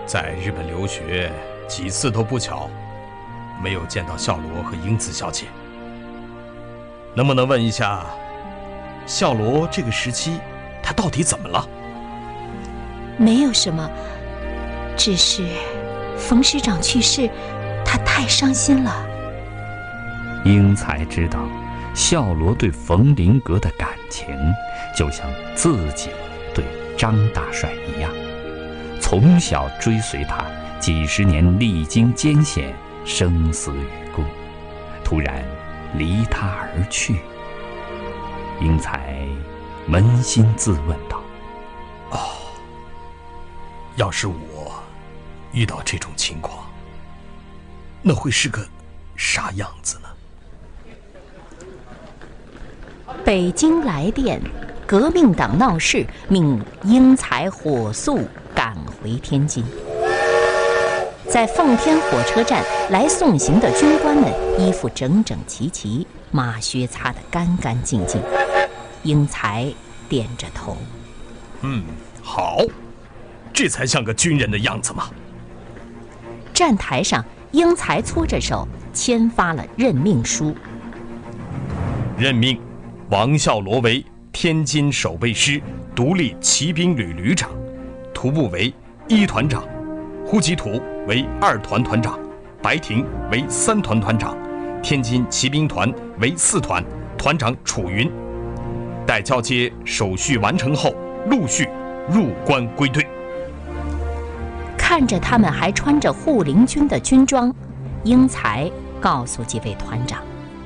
在日本留学几次都不巧，没有见到孝罗和英子小姐。能不能问一下，孝罗这个时期他到底怎么了？ 没有什么，只是冯师长去世，他太伤心了。 英才知道孝罗对冯麟阁的感情就像自己对张大帅一样，从小追随他几十年，历经艰险，生死与共，突然离他而去。英才扪心自问道： 要是我遇到这种情况，那会是个啥样子呢？ 北京来电，革命党闹事，命英才火速赶回天津。在奉天火车站来送行的军官们衣服整整齐齐，马靴擦得干干净净。英才点着头： 好，这才像个军人的样子嘛。 站台上，英才搓着手签发了任命书。 任命王孝罗为天津守备师独立骑兵旅旅长，徒步为1团长，呼吉图为2团团长，白亭为3团团长，天津骑兵团为4团，团长楚云。待交接手续完成后，陆续入关归队。 看着他们还穿着护林军的军装，英才告诉几位团长：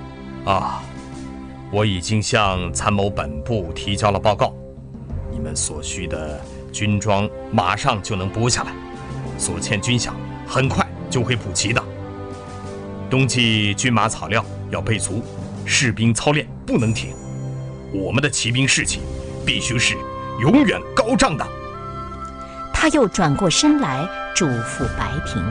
我已经向参谋本部提交了报告，你们所需的军装马上就能拨下来，所欠军饷很快就会补齐的。冬季军马草料要备足，士兵操练不能停，我们的骑兵士气必须是永远高涨的。 他又转过身来嘱咐白亭：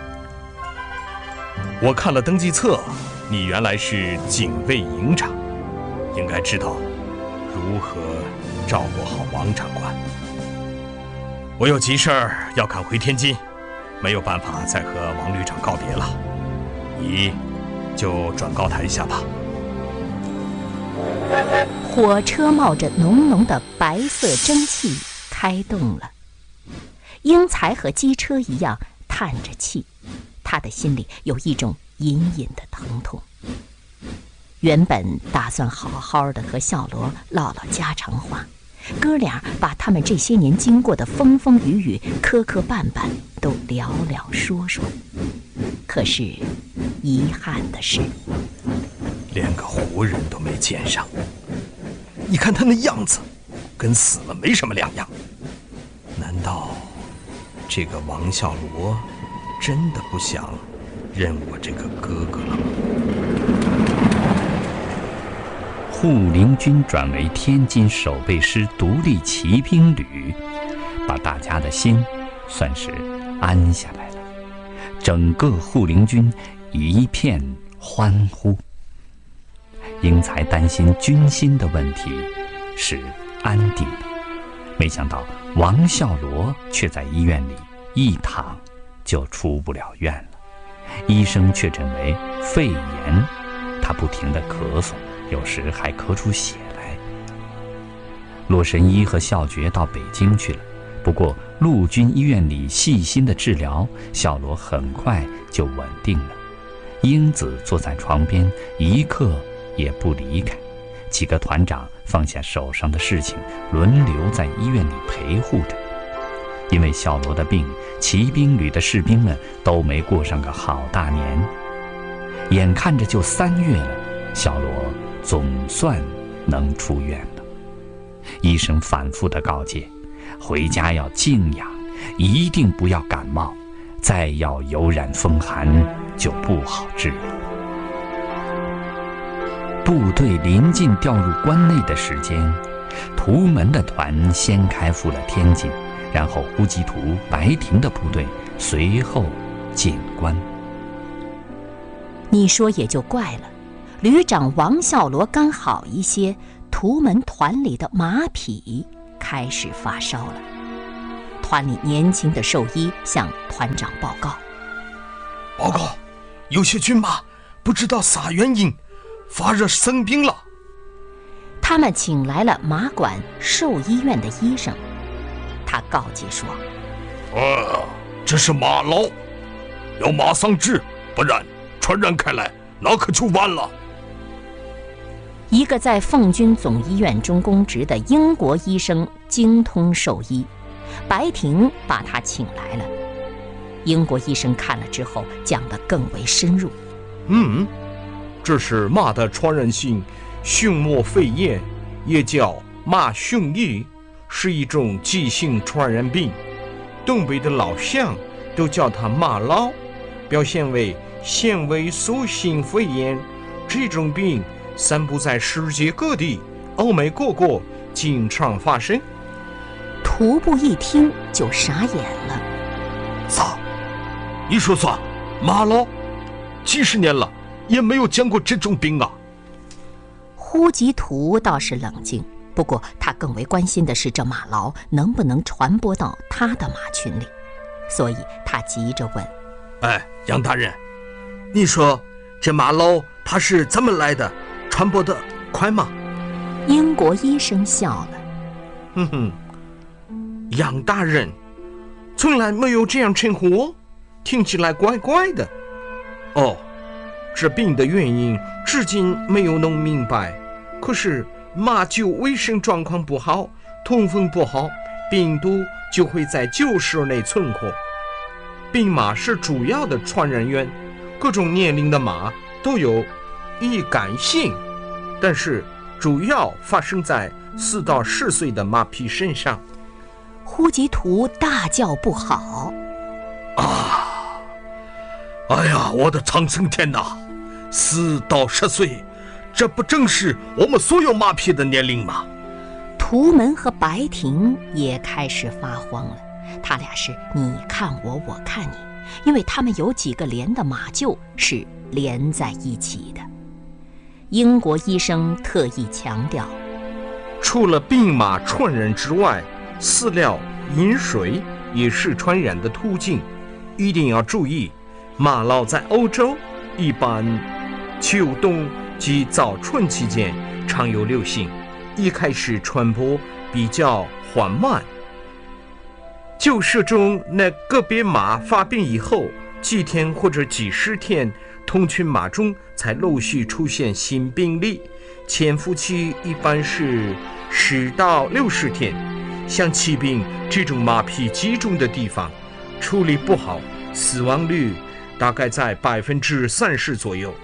我看了登记册，你原来是警卫营长，应该知道如何照顾好王长官。我有急事儿要赶回天津，没有办法再和王旅长告别了，你就转告他一下吧。 火车冒着浓浓的白色蒸汽开动了。英才和机车一样叹着气，他的心里有一种隐隐的疼痛。原本打算好好的和孝罗唠唠家常话，哥俩把他们这些年经过的风风雨雨、磕磕绊绊都寥寥说说。可是遗憾的是， 连个活人都没见上。你看他那样子，跟死了没什么两样。难道这个王孝罗真的不想认我这个哥哥了吗？ 护林军转为天津守备师独立骑兵旅，把大家的心算是安下来了。整个护林军一片欢呼。英才担心军心的问题是安定的，没想到王孝罗却在医院里一躺就出不了院了。医生确诊为肺炎，他不停地咳嗽，有时还咳出血来。洛神医和孝觉到北京去了，不过陆军医院里细心的治疗，孝罗很快就稳定了。英子坐在床边一刻也不离开，几个团长放下手上的事情，轮流在医院里陪护着。因为孝罗的病，骑兵旅的士兵们都没过上个好大年。眼看着就3月了，孝罗总算能出院了。医生反复地告诫，回家要静养，一定不要感冒，再要有染风寒就不好治了。部队临近调入关内的时间，图门的团先开赴了天津，然后呼吉图、白亭的部队随后进关。 你说也就怪了，旅长王孝罗刚好一些，图门团里的马匹开始发烧了。 团里年轻的兽医向团长报告： 报告，有些军马不知道啥原因发热生病了。 他们请来了马馆兽医院的医生，他告诫说： 这是马痨，要马上治，不然传染开来，那可就完了。 一个在奉军总医院中公职的英国医生精通兽医，白婷把他请来了。英国医生看了之后，讲得更为深入。 这是马的传染性荨膜肺炎，也叫马荨疫，是一种急性传染病。东北的老乡都叫它马痨，表现为纤维素性肺炎。这种病散布在世界各地，欧美各国经常发生。 徒步一听就傻眼了。 啥？你说啥？马痨？几十年了也没有见过这种病啊！ 呼吉图倒是冷静，不过他更为关心的是这马痨能不能传播到他的马群里，所以他急着问： 杨大人，你说这马痨它是怎么来的？传播的快吗？ 英国医生笑了： 杨大人从来没有这样称呼我，听起来怪怪的。这病的原因至今没有弄明白，可是马厩卫生状况不好，通风不好，病毒就会在厩室内存活。病马是主要的传染源，各种年龄的马都有易感性，但是主要发生在4到10岁的马匹身上。 呼吉图大叫不好： 哎呀，我的长生天哪！4到10岁，这不正是我们所有马匹的年龄吗？ 图门和白婷也开始发慌了，他俩是你看我，我看你，因为他们有几个连的马厩是连在一起的。英国医生特意强调， 除了病马传染之外，饲料、饮水也是传染的途径，一定要注意。马痨在欧洲一般秋冬及早春期间常有流行，一开始传播比较缓慢，厩舍中那个别马发病以后，几天或者几十天，同群马中才陆续出现新病例，潜伏期一般是10到60天。像骑病这种马匹集中的地方，处理不好，死亡率大概在30%左右。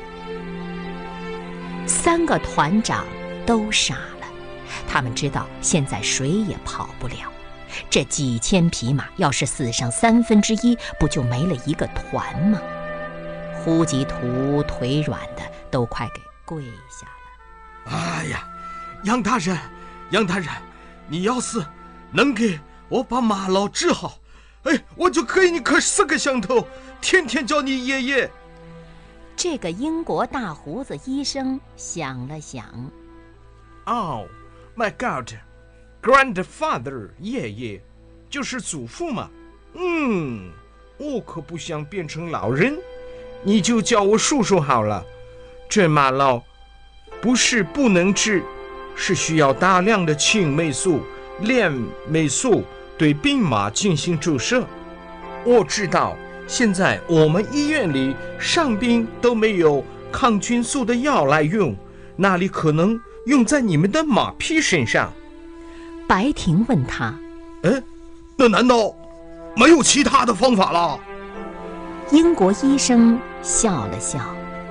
3个团长都傻了，他们知道现在谁也跑不了，这几千匹马要是死上1/3，不就没了一个团吗？呼吉图腿软的都快给跪下了。 哎呀，杨大人，你要是能给我把马痨治好，我就给你磕4个响头，天天叫你爷爷。 这个英国大胡子医生想了想， Oh my God， grandfather， 爷爷就是祖父嘛。我可不想变成老人，你就叫我叔叔好了。这马痨不是不能治，是需要大量的青霉素、链霉素对病马进行注射。我知道现在我们医院里伤兵都没有抗菌素的药来用，哪里可能用在你们的马匹身上？ 白婷问他： 那难道没有其他的方法了？ 英国医生笑了笑：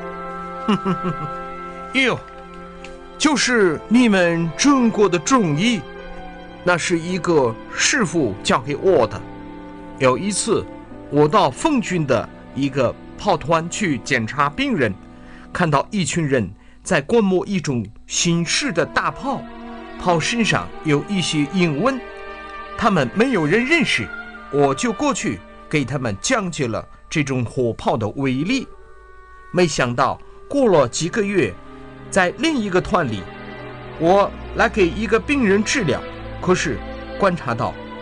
就是你们中国的中医，那是一个师傅教给我的。有一次我到奉军的一个炮团去检查病人，看到一群人在观摩一种新式的大炮，炮身上有一些英文，他们没有人认识，我就过去给他们讲解了这种火炮的威力。没想到过了几个月，在另一个团里，我来给一个病人治疗，可是观察到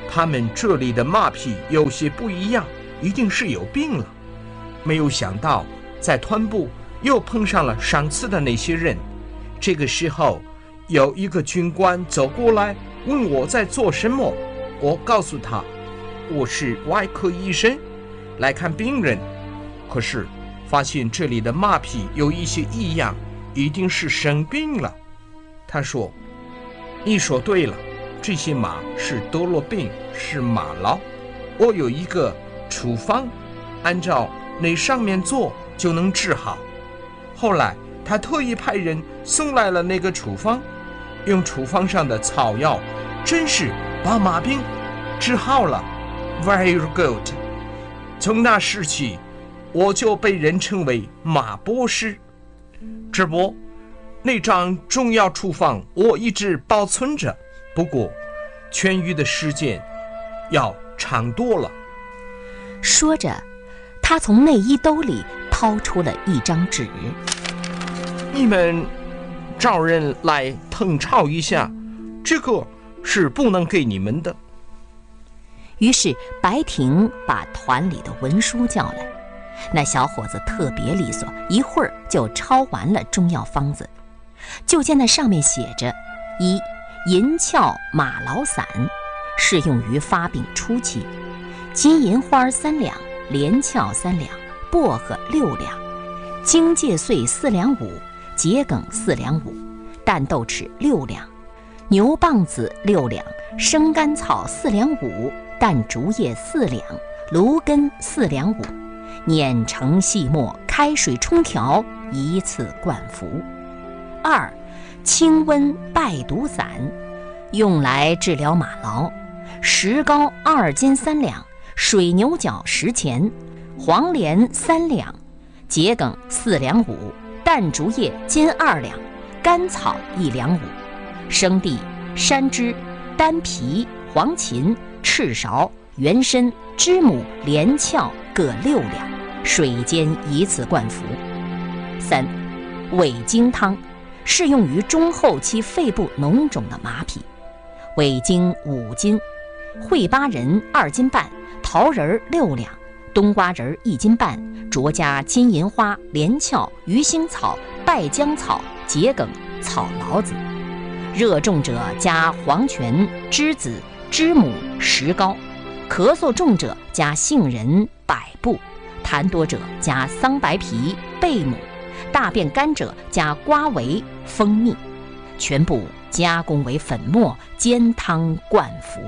他们这里的马匹有些不一样，一定是有病了。没有想到在团部又碰上了上次的那些人。这个时候有一个军官走过来问我在做什么，我告诉他我是外科医生，来看病人，可是发现这里的马匹有一些异样，一定是生病了。他说，你说对了，这些马是得了病，是马痨。我有一个处方，按照那上面做就能治好。后来他特意派人送来了那个处方，用处方上的草药真是把马病治好了。 Very good。 从那时起我就被人称为马博士。只不过那张重要处方我一直保存着，不过痊愈的时间要长多了。 说着，他从内衣兜里掏出了一张纸。 你们找人来誊抄一下，这个是不能给你们的。 于是白婷把团里的文书叫来，那小伙子特别利索，一会儿就抄完了中药方子。就见那上面写着：一、银翘马痨散，适用于发病初期，金银花3两，连翘3两，薄荷6两，荆芥碎4两5，桔梗4两5，淡豆豉6两，牛蒡子6两，生甘草4两5，淡竹叶4两，芦根4两5，碾成细末，开水冲调，一次灌服。二、清温败毒散，用来治疗马痨，石膏2斤3两，水牛角10钱，黄连3两，桔梗4两5，淡竹叶斤2两，甘草1两5，生地、山栀、丹皮、黄芩、赤芍、原参、知母、连翘各6两，水煎一次灌服。三、味精汤，适用于中后期肺部脓肿的马匹，味精5斤，烩巴仁2斤半，桃仁6两，冬瓜仁1斤半，酌加金银花、连翘、鱼腥草、败姜草、桔梗、草醪子。热重者加黄泉、栀子、知母、石膏，咳嗽重者加杏仁、百部，痰多者加桑白皮、贝母，大便干者加瓜维、蜂蜜，全部加工为粉末，煎汤灌服。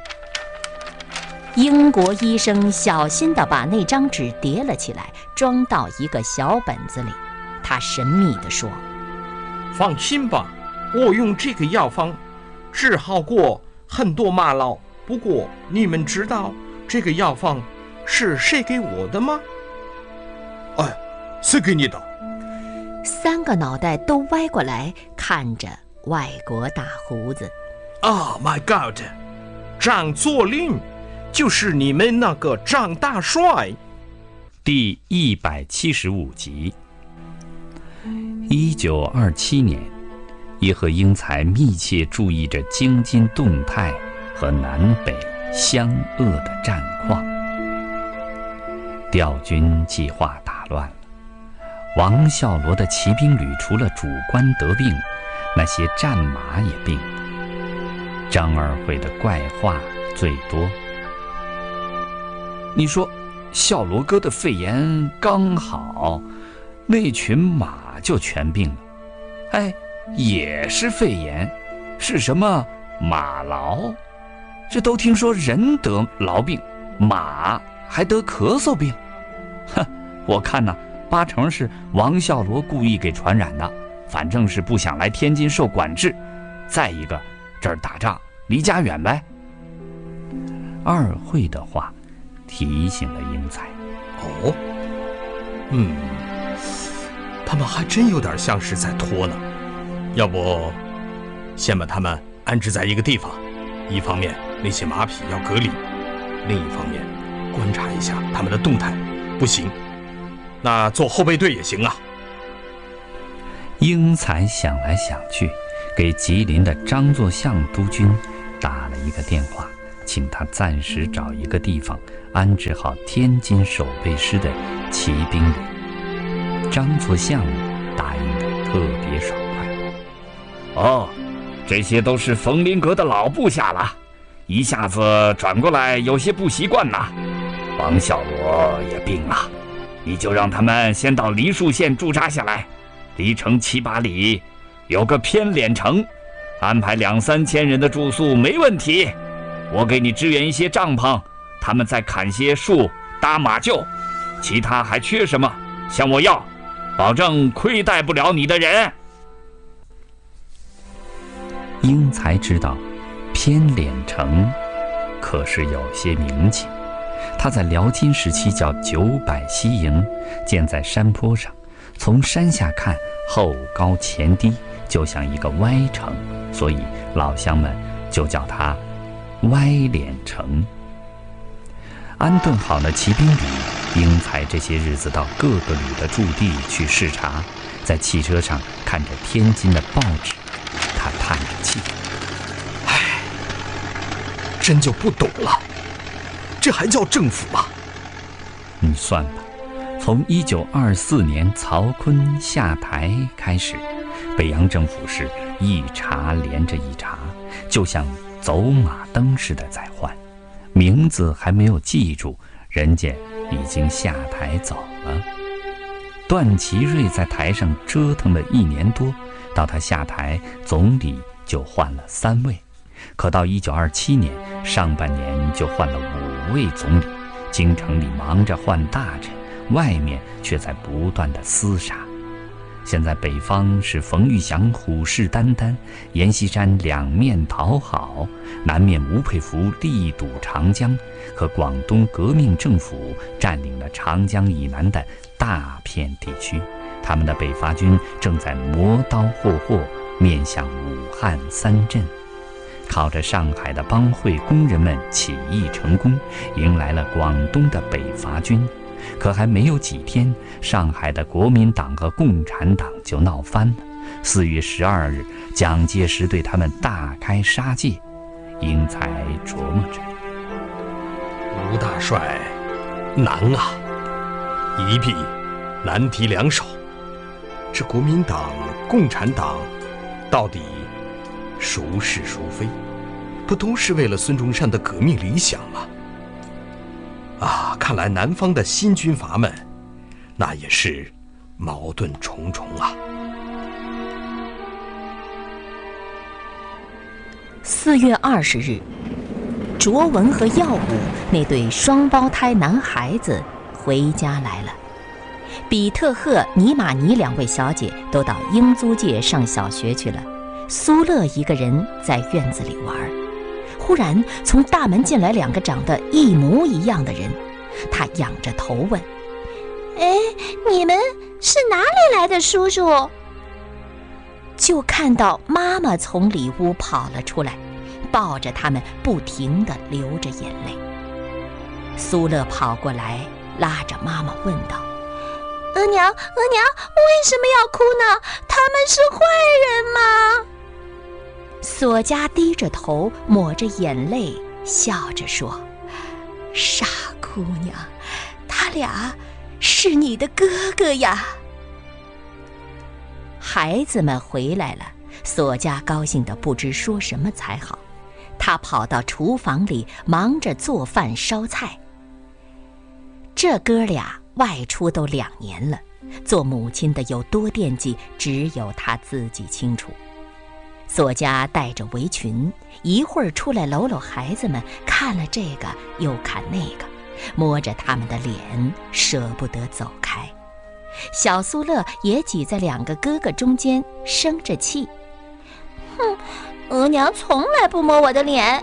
英国医生小心地把那张纸叠了起来，装到一个小本子里。他神秘地说： 放心吧，我用这个药方治好过很多马痨。不过你们知道这个药方是谁给我的吗？ 哎，是给你的。 3个脑袋都歪过来看着外国大胡子。 Oh my God， 张作霖，就是你们那个张大帅。 第175集。1927年，叶赫英才密切注意着京津动态和南北湘鄂的战况。调军计划打乱了，王孝罗的骑兵旅除了主官得病，那些战马也病了。张二会的怪话最多。你说孝罗哥的肺炎刚好，那群马就全病了。哎，也是肺炎，是什么马痨？这都听说人得痨病，马还得咳嗽病。哼，我看呐，8成是王孝罗故意给传染的，反正是不想来天津受管制。再一个，这儿打仗离家远呗。二会的话提醒了英才。 哦，他们还真有点像是在拖呢。要不，先把他们安置在一个地方，一方面那些马匹要隔离，另一方面观察一下他们的动态。不行，那做后备队也行啊。 英才想来想去，给吉林的张作相督军打了一个电话， 请他暂时找一个地方安置好天津守备师的骑兵旅。张作相答应得特别爽快。 哦，这些都是冯林阁的老部下了，一下子转过来有些不习惯呐。王小罗也病了，你就让他们先到梨树县驻扎下来，离城7、8里有个偏脸城，安排2、3千人的住宿没问题。我给你支援一些帐篷，他们再砍些树搭马厩，其他还缺什么向我要，保证亏待不了你的人。 英才知道偏脸城可是有些名气，他在辽金时期叫900西营，建在山坡上，从山下看后高前低，就像一个歪城，所以老乡们就叫它歪脸城。安顿好了骑兵旅，英才这些日子到各个旅的驻地去视察，在汽车上看着天津的报纸，他叹着气： 唉，真就不懂了，这还叫政府吗？ 你算吧，从1924年曹锟下台开始，北洋政府是一茬连着一茬，就像走马灯似的在换，名字还没有记住，人家已经下台走了。段祺瑞在台上折腾了1年多，到他下台，总理就换了3位，可到1927年上半年就换了5位总理，京城里忙着换大臣，外面却在不断的厮杀。现在北方是冯玉祥虎视眈眈，阎锡山两面讨好，南面吴佩孚力堵长江，和广东革命政府占领了长江以南的大片地区，他们的北伐军正在磨刀霍霍面向武汉3镇。靠着上海的帮会工人们起义成功，迎来了广东的北伐军。可还没有几天，上海的国民党和共产党就闹翻了。4月12日，蒋介石对他们大开杀戒。英才琢磨着， 吴大帅难啊，一臂难敌2手。这国民党、共产党到底孰是孰非？不都是为了孙中山的革命理想吗？啊，看来南方的新军阀们，那也是矛盾重重啊。 4月20日，卓文和耀武那对双胞胎男孩子回家来了。比特赫、尼玛尼2位小姐都到英租界上小学去了，苏乐一个人在院子里玩。忽然从大门进来2个长得一模一样的人，他仰着头问： 哎，你们是哪里来的叔叔？ 就看到妈妈从里屋跑了出来，抱着他们不停地流着眼泪。苏乐跑过来拉着妈妈问道： 额娘，为什么要哭呢？他们是坏人吗？ 索家低着头抹着眼泪笑着说：傻姑娘，他俩是你的哥哥呀。孩子们回来了，索家高兴得不知说什么才好。他跑到厨房里忙着做饭烧菜。这哥俩外出都2年了，做母亲的有多惦记，只有他自己清楚。索家戴着围裙，一会儿出来搂搂孩子们，看了这个又看那个，摸着他们的脸，舍不得走开。小苏乐也挤在2个哥哥中间，生着气： 额娘从来不摸我的脸。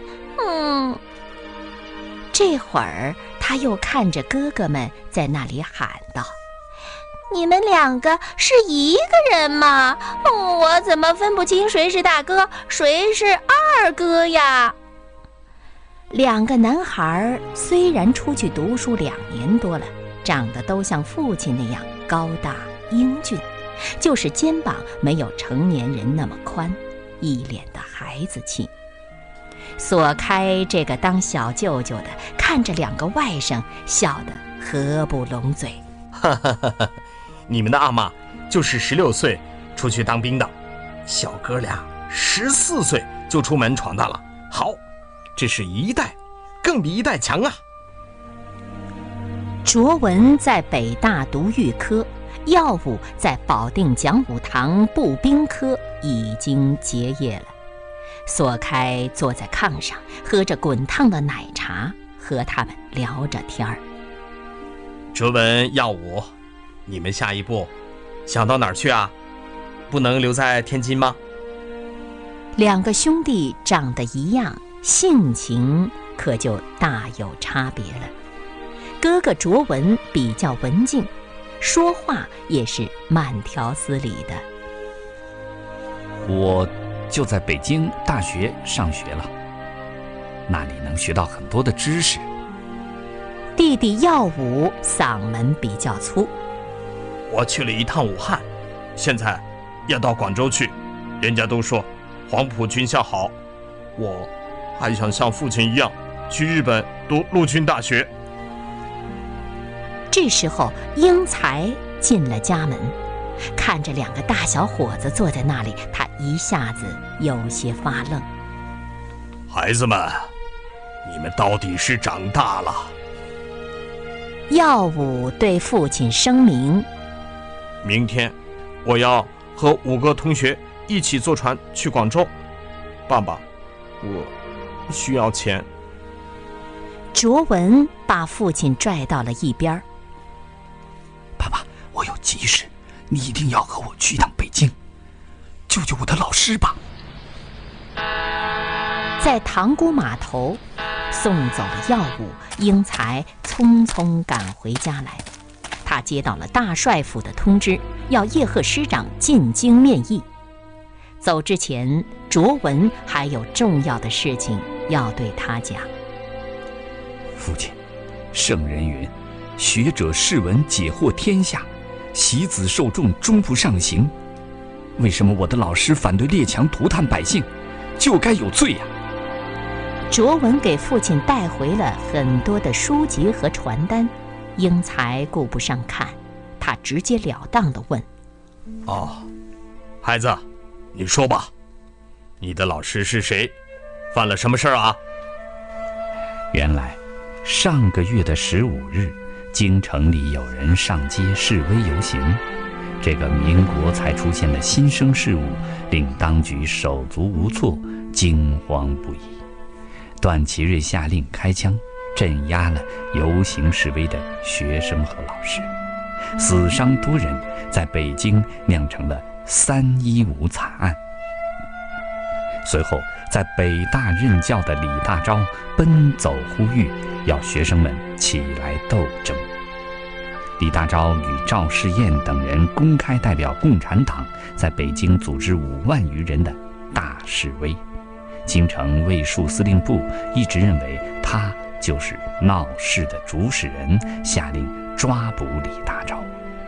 这会儿他又看着哥哥们在那里喊道： 你们2个是一个人吗？我怎么分不清谁是大哥，谁是二哥呀 ？2个男孩虽然出去读书2年多了，长得都像父亲那样高大英俊，就是肩膀没有成年人那么宽，一脸的孩子气。 索开这个当小舅舅的看着2个外甥，笑得合不拢嘴。 你们的阿嬷就是16岁出去当兵的，小哥俩14岁就出门闯荡了。好，这是一代更比一代强啊！ 卓文在北大读预科，耀武在保定讲武堂步兵科已经结业了。索开坐在炕上，喝着滚烫的奶茶，和他们聊着天儿。 卓文、耀武，你们下一步想到哪儿去啊？不能留在天津吗 ？2个兄弟长得一样，性情可就大有差别了。哥哥卓文比较文静，说话也是慢条斯理的。 我就在北京大学上学了，那里能学到很多的知识。 弟弟耀武嗓门比较粗。 我去了一趟武汉，现在要到广州去，人家都说黄埔军校好，我还想像父亲一样去日本读陆军大学。 这时候英才进了家门，看着2个大小伙子坐在那里，他一下子有些发愣。 孩子们，你们到底是长大了。 耀武对父亲声明， 明天我要和5个同学一起坐船去广州。爸爸，我需要钱。 卓文把父亲拽到了一边。 爸爸，我有急事，你一定要和我去一趟北京，救救我的老师吧。 在塘沽码头送走了耀武，英才匆匆赶回家来。他接到了大帅府的通知，要叶赫师长进京面议。走之前，卓文还有重要的事情要对他讲。 父亲，圣人云：学者视闻，解惑天下，习子受众，终不上行。为什么我的老师反对列强涂炭百姓，就该有罪呀？ 卓文给父亲带回了很多的书籍和传单，英才顾不上看，他直截了当地问： 孩子，你说吧，你的老师是谁？犯了什么事儿啊？ 原来上个月的15日，京城里有人上街示威游行，这个民国才出现的新生事物令当局手足无措，惊慌不已。段祺瑞下令开枪，镇压了游行示威的学生和老师，死伤多人，在北京酿成了315惨案。随后，在北大任教的李大钊奔走呼吁，要学生们起来斗争。李大钊与赵世燕等人公开代表共产党，在北京组织5万余人的大示威。京城卫戍司令部一直认为他就是闹事的主使人，下令抓捕李大钊。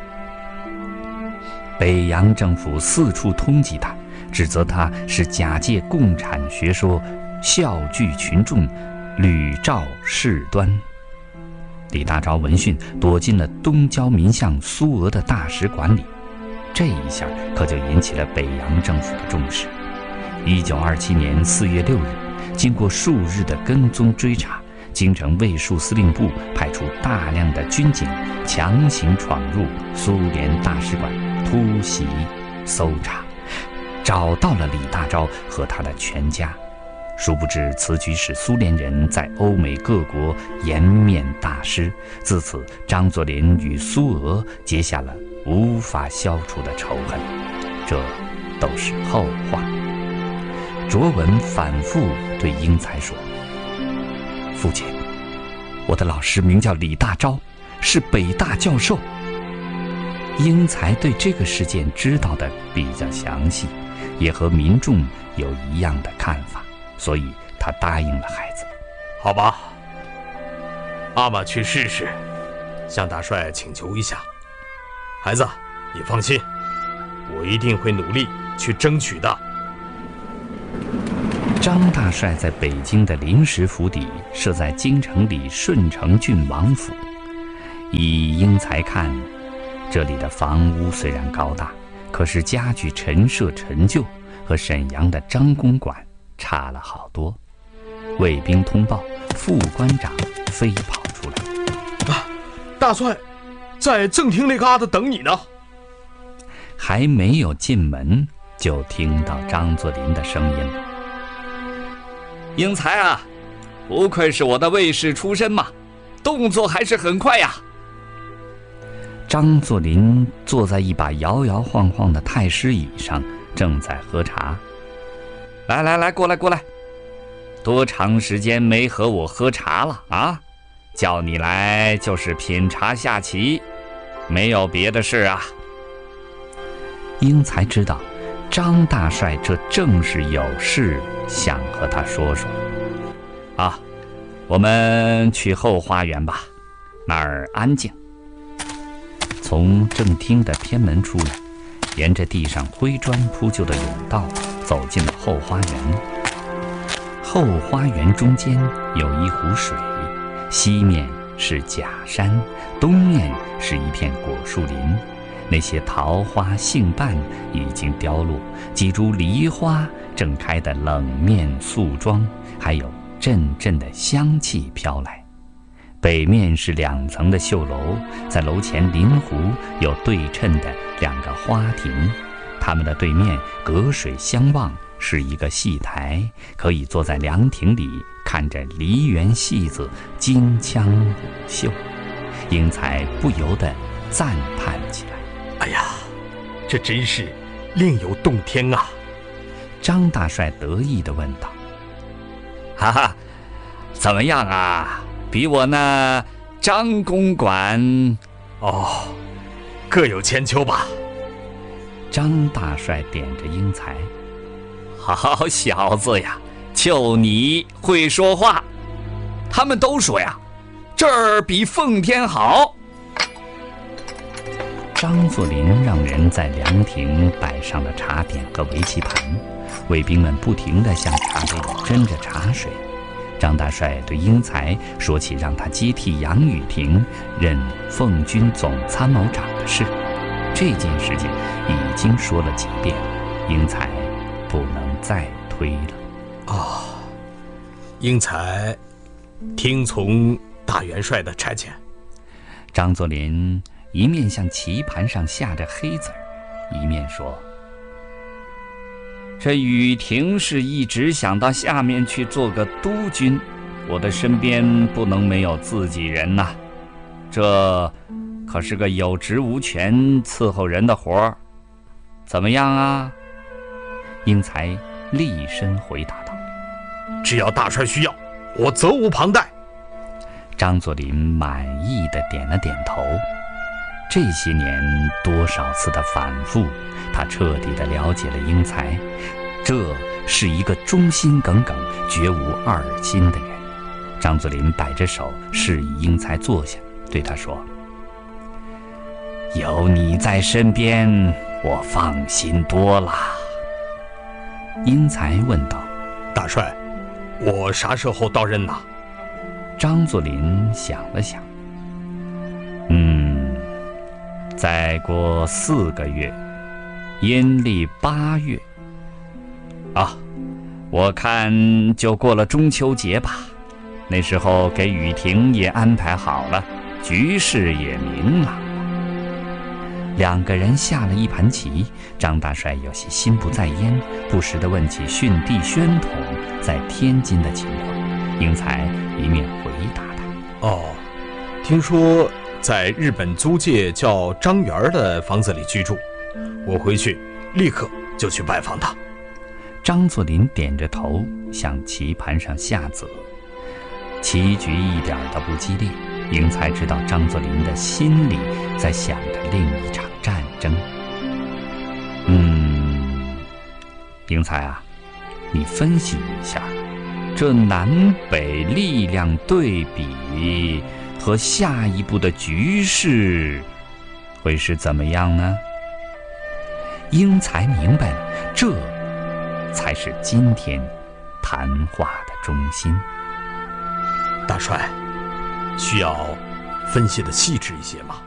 北洋政府四处通缉他，指责他是假借共产学说笑聚群众，屡肇事端。李大钊闻讯躲进了东交民巷苏俄的大使馆里，这一下可就引起了北洋政府的重视。1927年4月6日，经过数日的跟踪追查，京城卫戍司令部派出大量的军警，强行闯入苏联大使馆，突袭搜查，找到了李大钊和他的全家。殊不知此举使苏联人在欧美各国颜面大失，自此张作霖与苏俄结下了无法消除的仇恨，这都是后话。卓文反复对英才说：父亲，我的老师名叫李大钊，是北大教授。英才对这个事件知道的比较详细，也和民众有一样的看法，所以他答应了孩子。 好吧，阿玛去试试，向大帅请求一下。孩子，你放心，我一定会努力去争取的。 张大帅在北京的临时府邸设在京城里顺承郡王府。以英才看，这里的房屋虽然高大，可是家具陈设陈旧，和沈阳的张公馆差了好多。卫兵通报，副官长飞跑出来：“ 大帅，在正厅那嘎达等你呢。” 还没有进门，就听到张作霖的声音了：“ 英才啊，不愧是我的卫士出身嘛，动作还是很快呀。” 张作霖坐在一把摇摇晃晃的太师椅上，正在喝茶。“来，过来！多长时间没和我喝茶了啊？叫你来就是品茶下棋，没有别的事啊。”英才知道张大帅这正是有事想和他说说。我们去后花园吧，那儿安静。从正厅的偏门出来，沿着地上灰砖铺就的甬道走进了后花园。后花园中间有一湖水，西面是假山，东面是一片果树林。那些桃花杏瓣已经凋落，几株梨花正开得冷面素妆，还有阵阵的香气飘来。北面是2层的绣楼，在楼前临湖有对称的2个花亭，它们的对面隔水相望，是一个戏台，可以坐在凉亭里看着梨园戏子金枪舞袖。英才不由得赞叹起来：“ 哎呀，这真是另有洞天啊！” 张大帅得意地问道：“ 哈哈，怎么样啊？比我那张公馆……”“ 各有千秋吧。” 张大帅点着英才：“ 好小子呀，就你会说话。他们都说呀，这儿比奉天好。” 张作霖让人在凉亭摆上了茶点和围棋盘，卫兵们不停地向茶杯里斟着茶水。张大帅对英才说起让他接替杨雨婷任奉军总参谋长的事，这件事情已经说了几遍，英才不能再推了。 英才听从大元帅的差遣。 张作霖一面向棋盘上下着黑子儿，一面说：“这雨婷是一直想到下面去做个督军，我的身边不能没有自己人呐。这可是个有职无权伺候人的活儿，怎么样啊？”英才厉声回答道：“ 只要大帅需要，我责无旁贷。” 张作霖满意地点了点头。这些年多少次的反复，他彻底地了解了英才，这是一个忠心耿耿、绝无二心的人。张作霖摆着手示意英才坐下，对他说：“有你在身边，我放心多了。”英才问道：“ 大帅，我啥时候到任呐？” 张作霖想了想：“再过4个月，阴历8月。我看就过了中秋节吧。那时候给雨婷也安排好了，局势也明朗了。” 2个人下了一盘棋，张大帅有些心不在焉，不时地问起训帝宣统在天津的情况。英才一面回答他：“ 听说在日本租界叫张园的房子里居住，我回去立刻就去拜访他。” 张作霖点着头，向棋盘上下子。棋局一点都不激烈，英才知道张作霖的心里在想着另一场战争。英才啊，你分析一下，这南北力量对比和下一步的局势会是怎么样呢？英才明白了，这才是今天谈话的中心。 大帅，需要分析的细致一些吗？